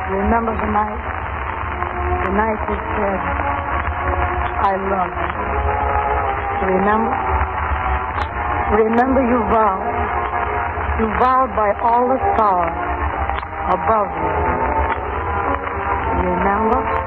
Remember the night? The night you said, I love you. Remember? Remember you vowed. You vowed by all the stars above you. Remember?